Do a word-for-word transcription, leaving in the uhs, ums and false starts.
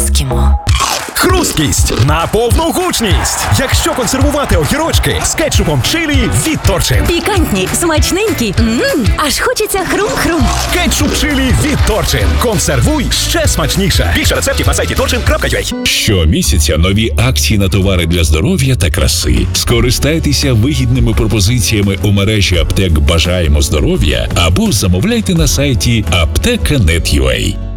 Ескімо. Хрусткість на повну гучність. Якщо консервувати огірочки з кетчупом чилі від Торчин. Пікантні, смачненькі. Ммм, аж хочеться хрум-хрум. Кетчуп чилі від Торчин. Консервуй ще смачніше. Більше рецептів на сайті торчин крапка ю а. Щомісяця нові акції на товари для здоров'я та краси. Скористайтеся вигідними пропозиціями у мережі аптек «Бажаємо здоров'я» або замовляйте на сайті аптека крапка нет крапка ю а.